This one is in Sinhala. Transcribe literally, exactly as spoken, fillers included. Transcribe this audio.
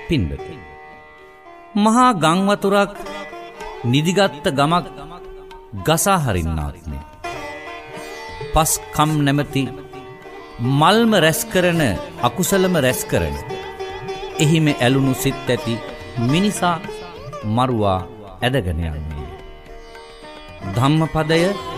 පින්වත මහා ගං වතුරක් නිදිගත්ත ගමක් ගසා හරින්නාත්මය පස්කම් නැමැති මල්ම රැස් කරන අකුසලම රැස් කරන එහිම ඇලුණු සිත් ඇති මිනිසා මරුවා ඇදගෙන යන්නේ ධම්මපදය